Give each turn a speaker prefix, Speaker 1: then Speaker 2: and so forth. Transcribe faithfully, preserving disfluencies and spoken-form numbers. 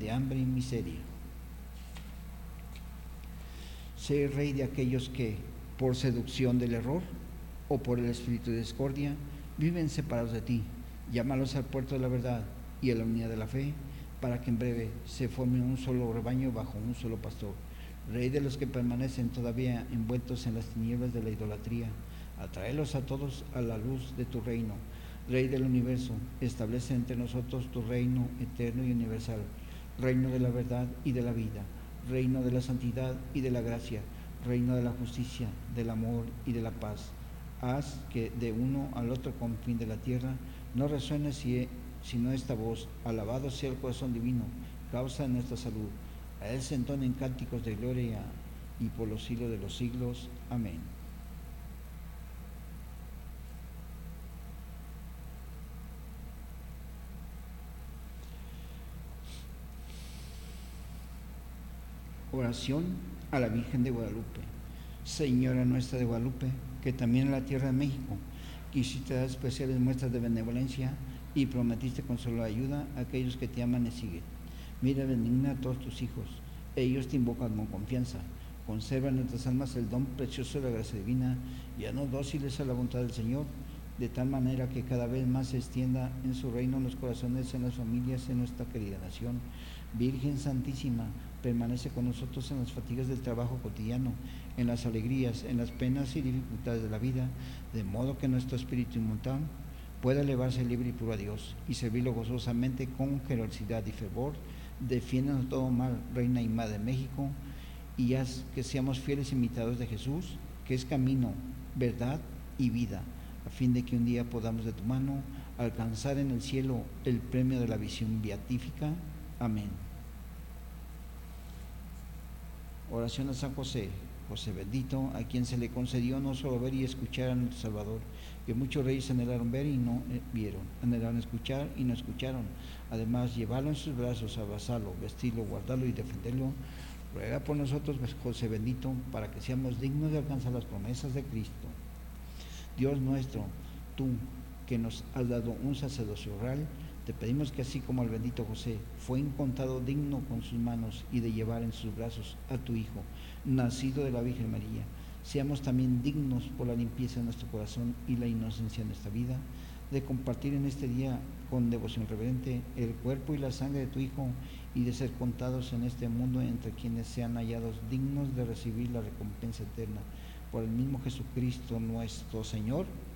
Speaker 1: de hambre y miseria. Sé rey de aquellos que, por seducción del error o por el espíritu de discordia, viven separados de ti. Llámalos al puerto de la verdad y a la unidad de la fe, para que en breve se forme un solo rebaño bajo un solo pastor. Rey de los que permanecen todavía envueltos en las tinieblas de la idolatría, atráelos a todos a la luz de tu reino. Rey del universo, establece entre nosotros tu reino eterno y universal, reino de la verdad y de la vida, reino de la santidad y de la gracia, reino de la justicia, del amor y de la paz. Haz que de uno al otro confín de la tierra no resuene sino esta voz: alabado sea el corazón divino, causa de nuestra salud. A él se entonen cánticos de gloria y por los siglos de los siglos. Amén. Oración a la Virgen de Guadalupe. Señora nuestra de Guadalupe, que también en la tierra de México quisiste dar especiales muestras de benevolencia y prometiste consolar ayuda a aquellos que te aman y siguen. Mira, bendigna a todos tus hijos. Ellos te invocan con confianza. Conserva en nuestras almas el don precioso de la gracia divina y haznos dóciles a la voluntad del Señor, de tal manera que cada vez más se extienda en su reino en los corazones, en las familias, en nuestra querida nación. Virgen Santísima, permanece con nosotros en las fatigas del trabajo cotidiano, en las alegrías, en las penas y dificultades de la vida, de modo que nuestro espíritu inmortal pueda elevarse libre y puro a Dios y servirlo gozosamente con generosidad y fervor. Defiéndanos todo mal, Reina y Madre de México, y haz que seamos fieles imitadores de Jesús, que es camino, verdad y vida, a fin de que un día podamos de tu mano alcanzar en el cielo el premio de la visión beatífica. Amén. Oración a San José. José bendito, a quien se le concedió no solo ver y escuchar a nuestro Salvador, que muchos reyes anhelaron ver y no vieron, anhelaron escuchar y no escucharon. Además, llevarlo en sus brazos, abrazarlo, vestirlo, guardarlo y defenderlo. Ruega por nosotros, José bendito, para que seamos dignos de alcanzar las promesas de Cristo. Dios nuestro, tú que nos has dado un sacerdocio real, te pedimos que así como el bendito José fue encontrado digno con sus manos y de llevar en sus brazos a tu Hijo, nacido de la Virgen María, seamos también dignos por la limpieza de nuestro corazón y la inocencia de nuestra vida, de compartir en este día con devoción reverente el cuerpo y la sangre de tu Hijo y de ser contados en este mundo entre quienes sean hallados dignos de recibir la recompensa eterna. Por el mismo Jesucristo nuestro Señor.